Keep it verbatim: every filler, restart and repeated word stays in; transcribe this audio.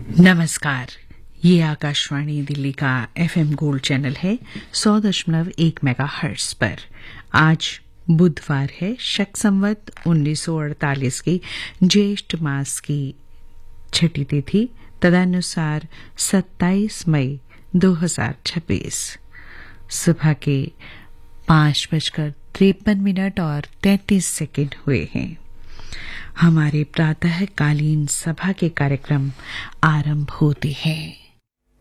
नमस्कार, ये आकाशवाणी दिल्ली का एफएम गोल्ड चैनल है सौ दशमलव एक मेगाहर्ट्ज पर। आज बुधवार है, शक संवत उन्नीस सौ अड़तालीस की ज्येष्ठ मास की छठी तिथि, तदनुसार सत्ताईस मई दो हजार छब्बीस। सुबह के पांच बजकर तिरपन मिनट और तैंतीस सेकंड हुए हैं। हमारे प्रातःकालीन सभा के कार्यक्रम आरंभ होते हैं।